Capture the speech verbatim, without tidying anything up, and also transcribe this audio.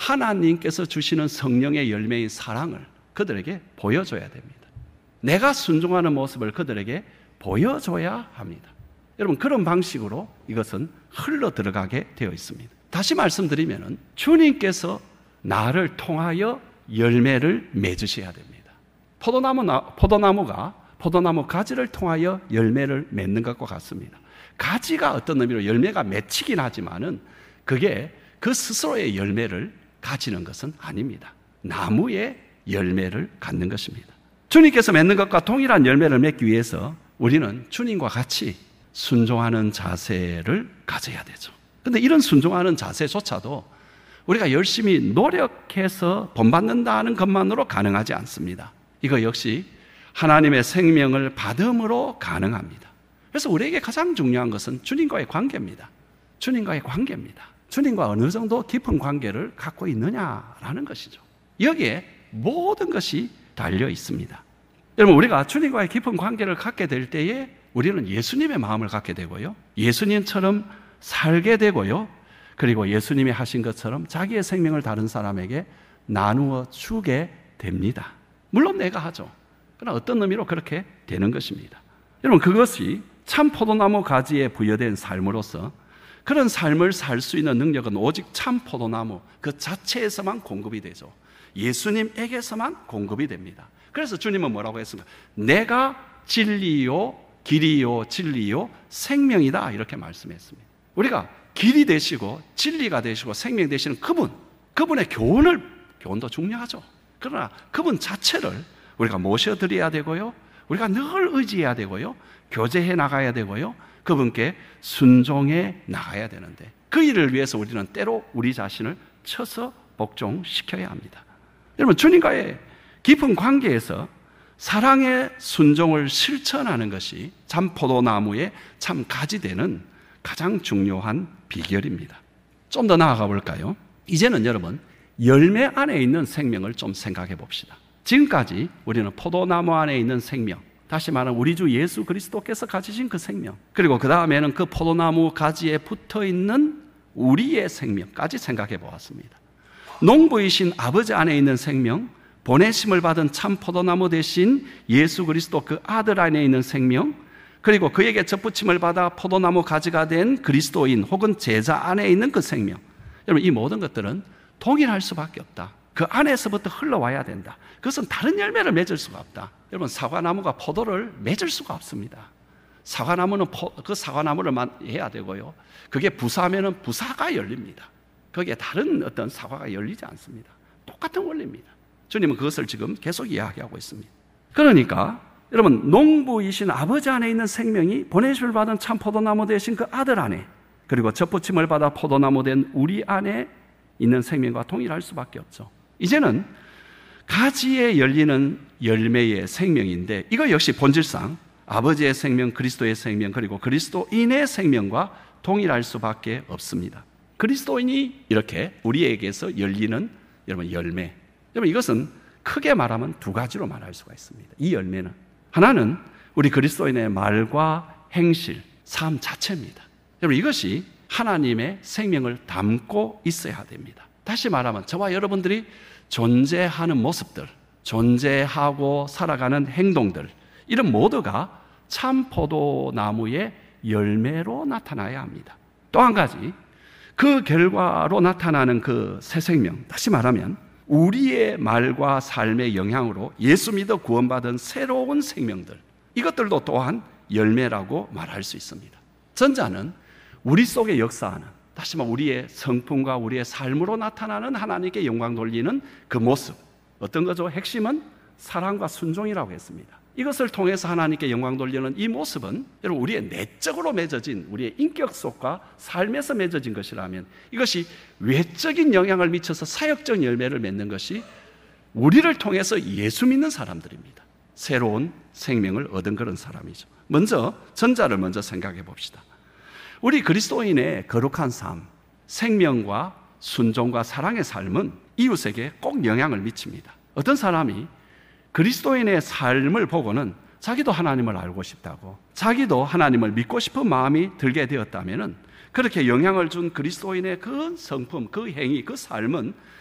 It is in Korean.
하나님께서 주시는 성령의 열매인 사랑을 그들에게 보여줘야 됩니다. 내가 순종하는 모습을 그들에게 보여줘야 합니다. 여러분, 그런 방식으로 이것은 흘러 들어가게 되어 있습니다. 다시 말씀드리면 주님께서 나를 통하여 열매를 맺으셔야 됩니다. 포도나무, 포도나무가 포도나무 가지를 통하여 열매를 맺는 것과 같습니다. 가지가 어떤 의미로 열매가 맺히긴 하지만은 그게 그 스스로의 열매를 가지는 것은 아닙니다. 나무의 열매를 갖는 것입니다. 주님께서 맺는 것과 동일한 열매를 맺기 위해서 우리는 주님과 같이 순종하는 자세를 가져야 되죠. 그런데 이런 순종하는 자세조차도 우리가 열심히 노력해서 본받는다는 것만으로 가능하지 않습니다. 이거 역시 하나님의 생명을 받음으로 가능합니다. 그래서 우리에게 가장 중요한 것은 주님과의 관계입니다. 주님과의 관계입니다. 주님과 어느 정도 깊은 관계를 갖고 있느냐라는 것이죠. 여기에 모든 것이 달려 있습니다. 여러분, 우리가 주님과의 깊은 관계를 갖게 될 때에 우리는 예수님의 마음을 갖게 되고요, 예수님처럼 살게 되고요, 그리고 예수님이 하신 것처럼 자기의 생명을 다른 사람에게 나누어 주게 됩니다. 물론 내가 하죠. 그러나 어떤 의미로 그렇게 되는 것입니다. 여러분, 그것이 참 포도나무 가지에 부여된 삶으로서 그런 삶을 살 수 있는 능력은 오직 참 포도나무 그 자체에서만 공급이 되죠. 예수님에게서만 공급이 됩니다. 그래서 주님은 뭐라고 했습니까? 내가 진리요 길이요 진리요 생명이다, 이렇게 말씀했습니다. 우리가 길이 되시고 진리가 되시고 생명 되시는 그분, 그분의 교훈을, 교훈도 중요하죠. 그러나 그분 자체를 우리가 모셔드려야 되고요, 우리가 늘 의지해야 되고요, 교제해 나가야 되고요, 그분께 순종해 나가야 되는데 그 일을 위해서 우리는 때로 우리 자신을 쳐서 복종시켜야 합니다. 여러분, 주님과의 깊은 관계에서 사랑의 순종을 실천하는 것이 참 포도나무의 참 가지되는 가장 중요한 비결입니다. 좀 더 나아가 볼까요? 이제는 여러분, 열매 안에 있는 생명을 좀 생각해 봅시다. 지금까지 우리는 포도나무 안에 있는 생명, 다시 말하면 우리 주 예수 그리스도께서 가지신 그 생명, 그리고 그 다음에는 그 포도나무 가지에 붙어있는 우리의 생명까지 생각해 보았습니다. 농부이신 아버지 안에 있는 생명, 보내심을 받은 참 포도나무 대신 예수 그리스도 그 아들 안에 있는 생명, 그리고 그에게 접붙임을 받아 포도나무 가지가 된 그리스도인 혹은 제자 안에 있는 그 생명, 여러분, 이 모든 것들은 동일할 수밖에 없다. 그 안에서부터 흘러와야 된다. 그것은 다른 열매를 맺을 수가 없다. 여러분, 사과나무가 포도를 맺을 수가 없습니다. 사과나무는 포, 그 사과나무를 해야 되고요, 그게 부사하면 부사가 열립니다. 거기에 다른 어떤 사과가 열리지 않습니다. 똑같은 원리입니다. 주님은 그것을 지금 계속 이야기하고 있습니다. 그러니까 여러분, 농부이신 아버지 안에 있는 생명이 보내심을 받은 참 포도나무 되신 그 아들 안에, 그리고 접붙임을 받아 포도나무 된 우리 안에 있는 생명과 동일할 수밖에 없죠. 이제는 가지에 열리는 열매의 생명인데 이거 역시 본질상 아버지의 생명, 그리스도의 생명, 그리고 그리스도인의 생명과 동일할 수밖에 없습니다. 그리스도인이 이렇게 우리에게서 열리는 여러분 열매, 여러분, 이것은 크게 말하면 두 가지로 말할 수가 있습니다. 이 열매는 하나는 우리 그리스도인의 말과 행실, 삶 자체입니다. 여러분, 이것이 하나님의 생명을 담고 있어야 됩니다. 다시 말하면 저와 여러분들이 존재하는 모습들, 존재하고 살아가는 행동들, 이런 모두가 참 포도나무의 열매로 나타나야 합니다. 또 한 가지, 그 결과로 나타나는 그 새 생명, 다시 말하면 우리의 말과 삶의 영향으로 예수 믿어 구원받은 새로운 생명들, 이것들도 또한 열매라고 말할 수 있습니다. 전자는 우리 속에 역사하는, 다시 말하면 우리의 성품과 우리의 삶으로 나타나는 하나님께 영광 돌리는 그 모습, 어떤 거죠? 핵심은 사랑과 순종이라고 했습니다. 이것을 통해서 하나님께 영광 돌리는 이 모습은 여러분, 우리의 내적으로 맺어진, 우리의 인격 속과 삶에서 맺어진 것이라면, 이것이 외적인 영향을 미쳐서 사역적 열매를 맺는 것이 우리를 통해서 예수 믿는 사람들입니다. 새로운 생명을 얻은 그런 사람이죠. 먼저 전자를 먼저 생각해 봅시다. 우리 그리스도인의 거룩한 삶, 생명과 순종과 사랑의 삶은 이웃에게 꼭 영향을 미칩니다. 어떤 사람이 그리스도인의 삶을 보고는 자기도 하나님을 알고 싶다고, 자기도 하나님을 믿고 싶은 마음이 들게 되었다면 그렇게 영향을 준 그리스도인의 그 성품, 그 행위, 그 삶은